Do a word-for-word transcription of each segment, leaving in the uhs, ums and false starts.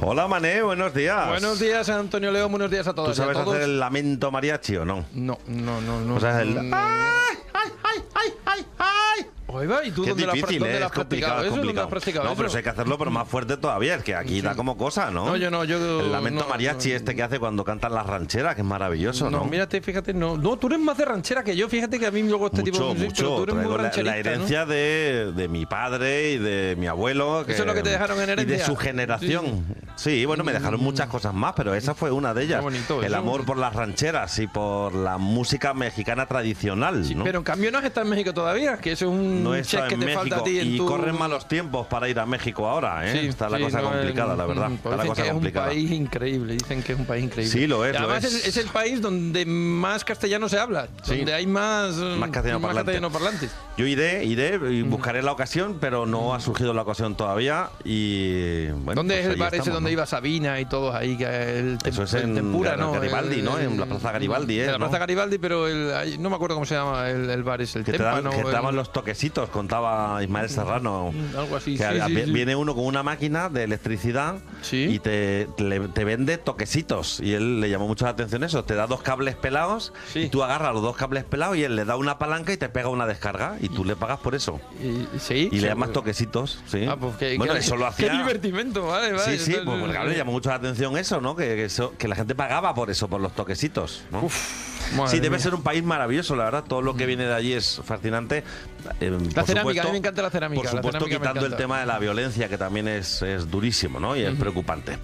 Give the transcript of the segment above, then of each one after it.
Hola, Mané, buenos días. Buenos días, Antonio León, buenos días a todos. ¿Tú sabes a todos? hacer el lamento mariachi o no? No, no, no, no. O sea, el... no. ¡Ay, ay, ay, ay, ay, ay! Oye, va, ¿y tú Qué dónde lo has difícil, dónde ¿eh? lo Es has practicado? complicado, es ¿Eso? ¿Dónde complicado. has practicado No, eso? pero eso hay que hacerlo, pero más fuerte todavía. Es que aquí Sí. da como cosa, ¿no? No, yo no, yo... El lamento no, mariachi no, este que hace cuando cantan las rancheras, que es maravilloso, ¿no? No, mírate, fíjate, no. No, tú eres más de ranchera que yo, fíjate que a mí luego este Mucho, tipo de música, pero mucho. tú eres muy Traigo la, rancherista, la herencia ¿no? de, de mi padre y de mi abuelo. Que, ¿Eso es lo que te dejaron en herencia? Y de su generación. Sí, sí bueno, me dejaron muchas cosas más, pero esa fue una de ellas. Qué bonito, el eso. amor por las rancheras y por la música mexicana tradicional, Sí, ¿no? pero en cambio no has estado en México todavía, que eso es un No he check estado que en te México falta a ti en y tu... corren malos tiempos para ir a México ahora, ¿eh? Sí, Está la sí, cosa no, complicada, en- la verdad. mm, Está pues la dicen cosa que complicada. es un país increíble, dicen que es un país increíble. Sí, lo es, Y lo además es. es. es el país donde más castellano se habla, Sí. donde hay más, Más castellano más parlante. castellano parlantes. Yo iré, iré y buscaré la ocasión, pero no ha surgido la ocasión todavía y bueno. ¿Dónde pues es el ahí bar ese estamos, donde ¿no? iba Sabina y todos ahí? Que el, tem- Eso es el en Tempura, Gar- ¿no? Garibaldi, El- ¿no? En la Plaza Garibaldi, ¿eh? En la ¿no? Plaza Garibaldi, pero el, ahí- no me acuerdo cómo se llama el, el bar, es el Que te, dan, Témpano. que te el- daban los toquecitos, contaba Ismael Serrano. Algo así, Que sí, a- sí, vi- sí. Viene uno con una máquina de electricidad Sí. y te, le- te vende toquecitos. Y él le llamó mucho la atención eso. Te da dos cables pelados Sí. y tú agarras los dos cables pelados y él le da una palanca y te pega una descarga y tú le pagas por eso. Y, sí, Y le sí, llamas pues- toquecitos, sí. Ah, pues que, bueno, que- eso lo hacía... Qué divertimento, vale, vale. Sí, sí, pues porque, claro, le llamó mucho la atención eso, ¿no? Que, que, eso- que la gente pagaba por eso, por los toquecitos, ¿no? Madre Sí, debe mía. ser un país maravilloso, la verdad. Todo lo que viene de allí es fascinante. Eh, La por cerámica, supuesto- a mí me encanta la cerámica. Por la supuesto, cerámica me quitando el encanta. tema de la violencia, que también es, es durísimo, ¿no? Y es preocupante.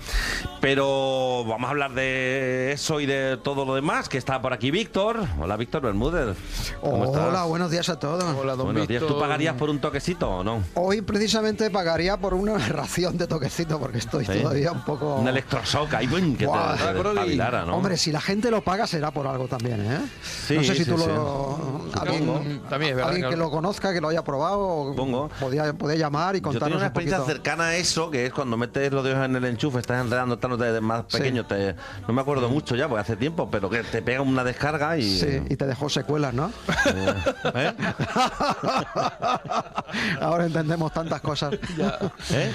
Pero vamos a hablar de eso y de todo lo demás, que está por aquí Víctor. Hola, Víctor Bermúdez. ¿Cómo Hola, estás? buenos días a todos. Hola, don Buenos días. ¿Tú Víctor. pagarías por un toquecito o no? Hoy precisamente pagaría por una ración de toquecito porque estoy Sí. todavía un poco... Un electroshock ahí, ¡bum! Que Buah. te, Ah, te Brody. despabilara, ¿no? Hombre, si la gente lo paga será por algo también, ¿eh? Sí, no sé si sí, tú sí. lo... Alguien, Supongo. También es verdad, alguien que claro. lo conozca, que lo haya probado, Supongo. podía, podía llamar y Yo contarnos tengo una un experiencia poquito. cercana a eso, que es cuando metes los dedos en el enchufe, estás enredando, estás de más Sí. pequeño, te, no me acuerdo mucho ya, porque hace tiempo, pero que te pega una descarga y... Sí, y te dejó secuelas, ¿no? ¿Eh? Ahora entendemos tantas cosas. ¿Eh?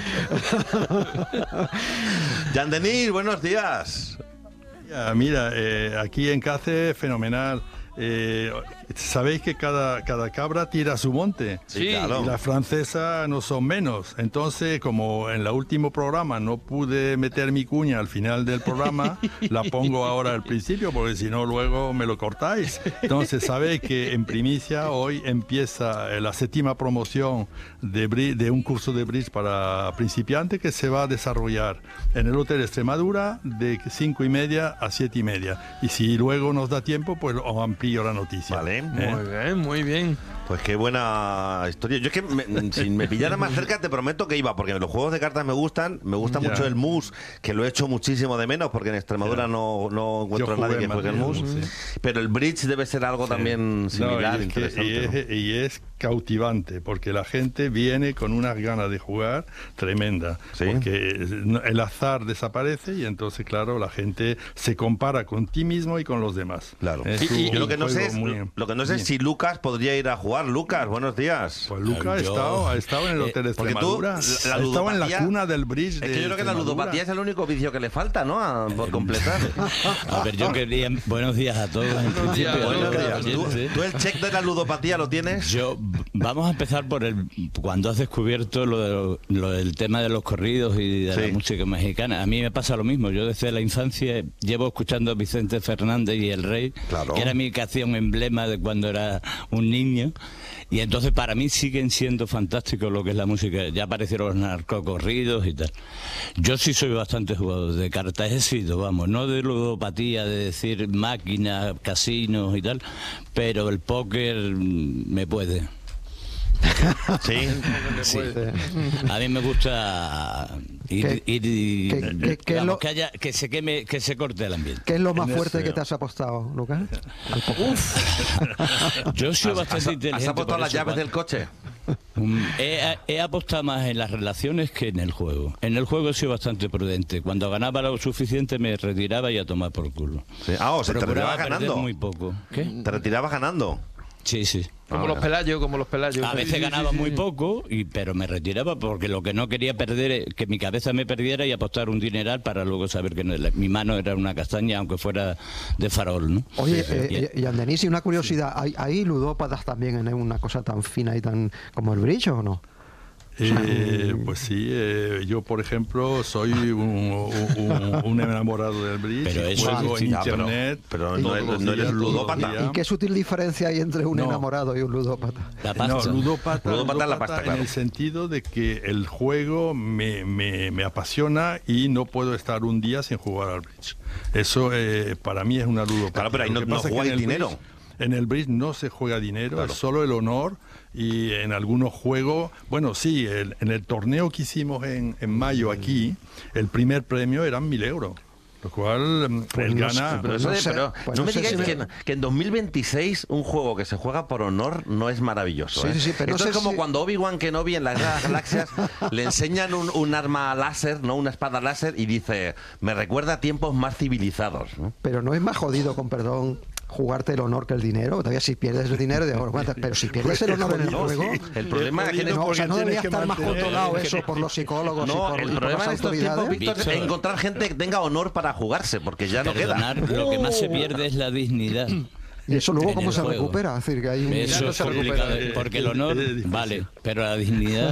Jean Denis, buenos días. Ya, mira, eh, aquí en Cáceres, fenomenal. Eh, Sabéis que cada, cada cabra tira a su monte. Sí, claro. Y las francesas no son menos. Entonces, como en el último programa no pude meter mi cuña al final del programa, la pongo ahora al principio, porque si no luego me lo cortáis. Entonces, sabéis que en primicia hoy empieza eh, la séptima promoción de, bri- de un curso de bridge para principiantes que se va a desarrollar en el Hotel Extremadura de cinco y media a siete y media. Y si luego nos da tiempo, pues os amplío la noticia. Vale. ¿Eh? Muy bien, muy bien. Pues qué buena historia. Yo es que me- si me pillara más cerca te prometo que iba, porque los juegos de cartas me gustan, me gusta Ya. mucho el mus, que lo he hecho muchísimo de menos, porque en Extremadura Ya. no, no encuentro a Yo nadie jugué que juegue el más mus. bien el mus, sí. Pero el bridge debe ser algo también Sí. similar, No, y es que- interesante. y, ¿no? es, y es cautivante, porque la gente viene con unas ganas de jugar tremenda. Sí. Porque el azar desaparece y entonces, claro, la gente se compara con ti mismo y con los demás. Claro. Es Y- y un lo que no sé juego es, muy- lo que no sé es si Lucas podría ir a jugar. Lucas, buenos días. Pues Luca ha, Yo- estado, ha estado en el Hotel Eh, porque tú, Extremadura. la- la ha estado en la ludopatía- cuna del bridge. Es que de yo creo que la Extremadura. ludopatía es el único vicio que le falta, ¿no? A- por completar. A ver, yo quería... Buenos días a todos. En Buenos días, principio, Buenos Buenos días. días, ¿Tú, sí. tú el check de la ludopatía lo tienes? Yo, vamos a empezar por el... Cuando has descubierto lo, de- lo del tema de los corridos y de Sí. la música mexicana, a mí me pasa lo mismo. Yo desde la infancia llevo escuchando a Vicente Fernández y El Rey, Claro. que era mi canción emblema de cuando era un niño. Y entonces para mí siguen siendo fantásticos lo que es la música. Ya aparecieron los narcocorridos y tal. Yo sí soy bastante jugador de cartas, he sido, vamos, no de ludopatía, de decir máquinas, casinos y tal, pero el póker mm, me puede. Sí. Sí. A mí me gusta ir, ¿Qué- ir y- qué- qué- qué digamos, lo- que, haya, que se queme, que se corte el ambiente. ¿Qué es lo más En fuerte ese- que te has apostado, Lucas? Al póker. Yo soy ¿Has, bastante has- inteligente. has apostado por las eso, llaves ¿vale? del coche? Mm, He, he apostado más en las relaciones que en el juego. En el juego he sido bastante prudente. Cuando ganaba lo suficiente me retiraba y a tomar por culo. Sí. Ah, o sea, te Procuraba retirabas perder ganando. muy poco. ¿Qué? Te retirabas ganando. Sí, sí. Como Ah, los Pelayos, como los Pelayos. A veces ganaba muy poco, y, pero me retiraba porque lo que no quería perder es que mi cabeza me perdiera y apostar un dineral para luego saber que no- mi mano era una castaña, aunque fuera de farol, ¿no? Oye, Sí, eh, y, y Andenis, y una curiosidad, ¿hay, ¿hay ludópatas también en una cosa tan fina y tan como el bridge o no? Eh, pues sí, eh, yo por ejemplo soy un, un- un enamorado del bridge, Pero eso es juego en distinto. Ya, pero- internet. pero todos no eres- los no eres días, todos los ludópata. días. ¿Y qué sutil diferencia hay entre un No. enamorado y un ludópata? La pasta. No, ludópata, Ludópata es la ludópata pasta, en claro. el sentido de que el juego me, me- me apasiona y no puedo estar un día sin jugar al bridge. Eso eh, para mí es una ludopatía. Claro, pero ahí Lo no- que no pasa es que jugáis en el dinero. bridge- En el bridge no se juega dinero, Claro. es solo el honor, y en algunos juegos, bueno, sí, el- en el torneo que hicimos en, en mayo aquí, el primer premio eran mil euros, lo cual mm, Pues él no sé, gana... Pero, Pues eso no de- sé, pero pues no no me sé digáis si que, me- que en dos mil veintiséis un juego que se juega por honor no es maravilloso. Sí, ¿eh? sí, sí, pero no Esto sé es como si- cuando Obi-Wan Kenobi en las Guerras de las Galaxias le enseñan un, un arma láser, no una espada láser, y dice, me recuerda a tiempos más civilizados. ¿no? Pero no es más jodido, con perdón, jugarte el honor que el dinero. Todavía si pierdes el dinero, de ahora, pero si pierdes el honor en el No, juego... sí. El problema es que No, o sea, no porque debería tienes que estar más mantener- controlado eso por los psicólogos y No, por, y el por problema las en estos tiempos, autoridades. Víctor, es Víctor. encontrar gente que tenga honor para jugarse, porque ya no queda. Perdonar, lo que más se pierde es la dignidad. Y eso luego en cómo el se juego. recupera. Es decir, que hay un... Eso no es se complicado, recupera. porque el honor, Es difícil. vale, pero la dignidad